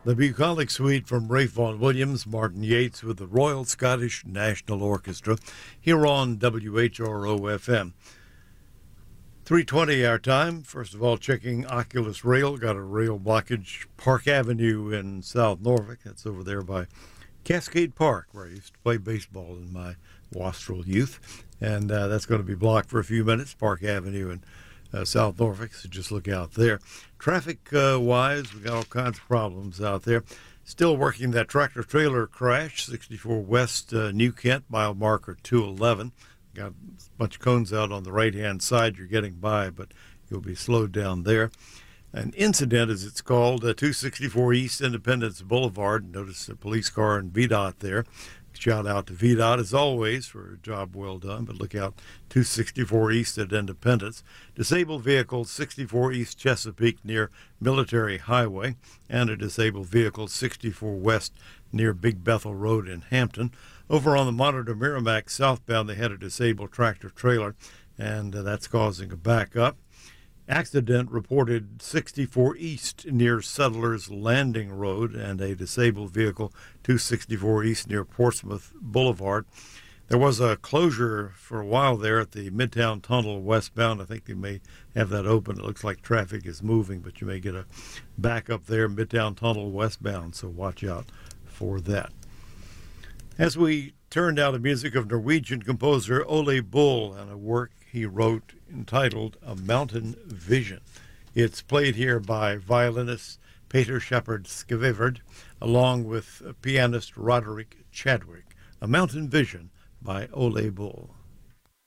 The Bucolic Suite from Ralph Vaughan Williams, Martin Yates with the Royal Scottish National Orchestra here on WHRO-FM. 3:20 our time. First of all, checking Oculus Rail. Got a rail blockage. Park Avenue in South Norfolk. That's over there by Cascade Park, where I used to play baseball in my wastrel youth. And that's going to be blocked for a few minutes. Park Avenue in South Norfolk, so just look out there. Traffic-wise, we got all kinds of problems out there. Still working that tractor-trailer crash, 64 West New Kent, mile marker 211. Got a bunch of cones out on the right-hand side. You're getting by, but you'll be slowed down there. An incident, as it's called, 264 East Independence Boulevard. Notice a police car and VDOT there. Shout out to VDOT, as always, for a job well done, but look out, 264 East at Independence. Disabled vehicle, 64 East Chesapeake near Military Highway, and a disabled vehicle, 64 West near Big Bethel Road in Hampton. Over on the Monitor Merrimack southbound, they had a disabled tractor-trailer, and that's causing a backup. Accident reported 64 East near Settlers Landing Road, and a disabled vehicle 264 East near Portsmouth Boulevard. There was a closure for a while there at the Midtown Tunnel westbound. I think they may have that open. It looks like traffic is moving, but you may get a backup there, Midtown Tunnel westbound, so watch out for that. As we turn now to music of Norwegian composer Ole Bull and a work he wrote entitled A Mountain Vision. It's played here by violinist Peter Shepard Skeviverd along with pianist Roderick Chadwick. A Mountain Vision by Ole Bull.